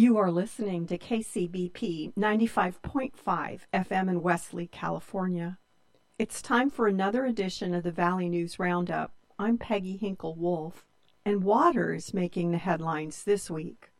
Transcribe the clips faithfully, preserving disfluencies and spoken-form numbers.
You are listening to K C B P ninety-five point five F M in Wesley, California. It's time for another edition of the Valley News Roundup. I'm Peggy Hinkle-Wolf, and water is making the headlines this week.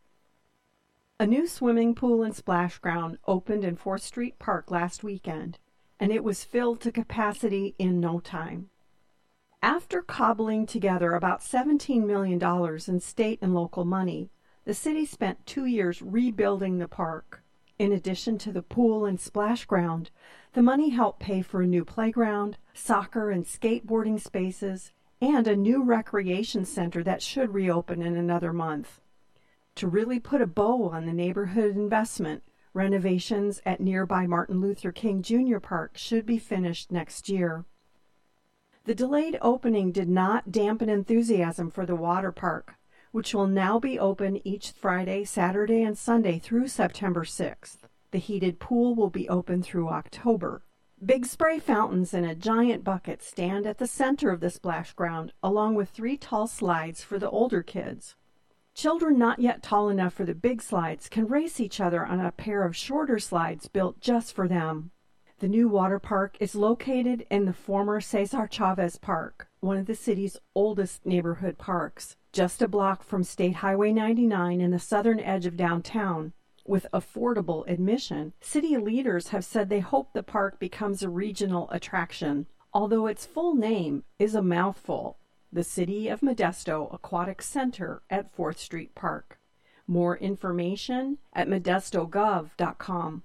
A new swimming pool and splash ground opened in fourth Street Park last weekend, and it was filled to capacity in no time. After cobbling together about seventeen million dollars in state and local money, the city spent two years rebuilding the park. In addition to the pool and splash ground, the money helped pay for a new playground, soccer and skateboarding spaces, and a new recreation center that should reopen in another month. To really put a bow on the neighborhood investment, renovations at nearby Martin Luther King Junior Park should be finished next year. The delayed opening did not dampen enthusiasm for the water park, which will now be open each Friday, Saturday, and Sunday through September sixth. The heated pool will be open through October. Big spray fountains and a giant bucket stand at the center of the splash ground, along with three tall slides for the older kids. Children not yet tall enough for the big slides can race each other on a pair of shorter slides built just for them. The new water park is located in the former Cesar Chavez Park, one of the city's oldest neighborhood parks, just a block from State Highway ninety-nine in the southern edge of downtown. With affordable admission, city leaders have said they hope the park becomes a regional attraction, although its full name is a mouthful: the City of Modesto Aquatic Center at fourth Street Park. More information at modesto gov dot com.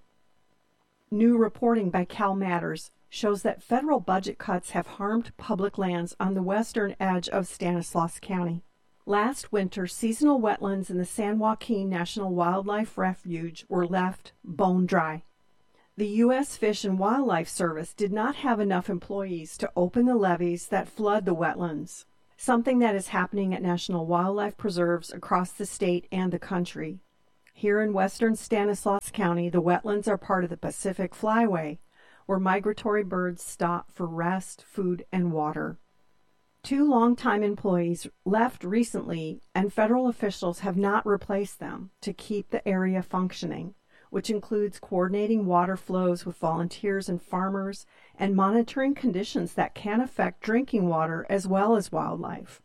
New reporting by CalMatters shows that federal budget cuts have harmed public lands on the western edge of Stanislaus County. Last winter, seasonal wetlands in the San Joaquin National Wildlife Refuge were left bone dry. The U S Fish and Wildlife Service did not have enough employees to open the levees that flood the wetlands, something that is happening at national wildlife preserves across the state and the country. Here in western Stanislaus County, the wetlands are part of the Pacific Flyway, where migratory birds stop for rest, food, and water. Two longtime employees left recently, and federal officials have not replaced them to keep the area functioning, which includes coordinating water flows with volunteers and farmers and monitoring conditions that can affect drinking water as well as wildlife.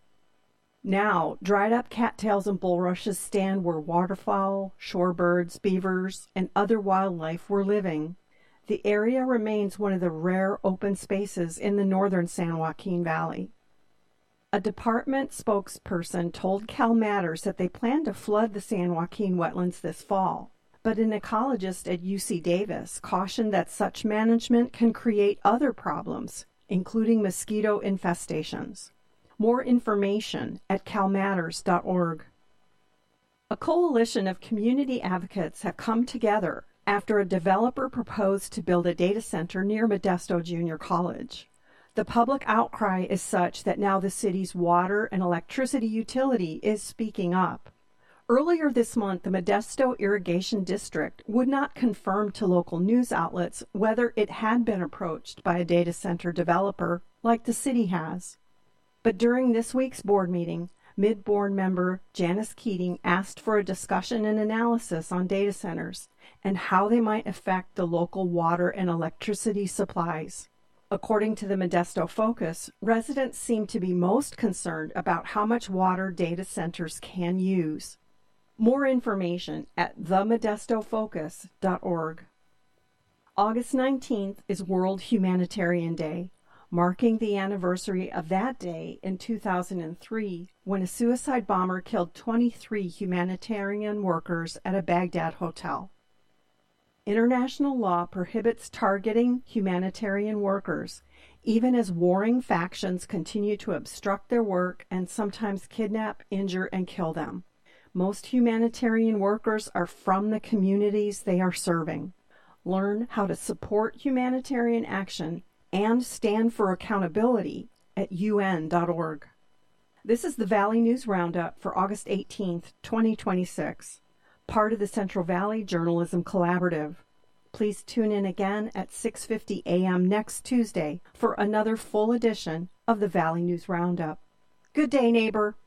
Now, dried-up cattails and bulrushes stand where waterfowl, shorebirds, beavers, and other wildlife were living. The area remains one of the rare open spaces in the northern San Joaquin Valley. A department spokesperson told CalMatters that they plan to flood the San Joaquin wetlands this fall, but an ecologist at U C Davis cautioned that such management can create other problems, including mosquito infestations. More information at cal matters dot org. A coalition of community advocates have come together after a developer proposed to build a data center near Modesto Junior College. The public outcry is such that now the city's water and electricity utility is speaking up. Earlier this month, the Modesto Irrigation District would not confirm to local news outlets whether it had been approached by a data center developer like the city has. But during this week's board meeting, Mid-Board member Janice Keating asked for a discussion and analysis on data centers and how they might affect the local water and electricity supplies. According to the Modesto Focus, residents seem to be most concerned about how much water data centers can use. More information at the modesto focus dot org. August nineteenth is World Humanitarian Day, marking the anniversary of that day in two thousand three, when a suicide bomber killed twenty-three humanitarian workers at a Baghdad hotel. International law prohibits targeting humanitarian workers, even as warring factions continue to obstruct their work and sometimes kidnap, injure, and kill them. Most humanitarian workers are from the communities they are serving. Learn how to support humanitarian action and stand for accountability at U N dot org. This is the Valley News Roundup for August eighteenth, twenty twenty-six, part of the Central Valley Journalism Collaborative. Please tune in again at six fifty a m next Tuesday for another full edition of the Valley News Roundup. Good day, neighbor.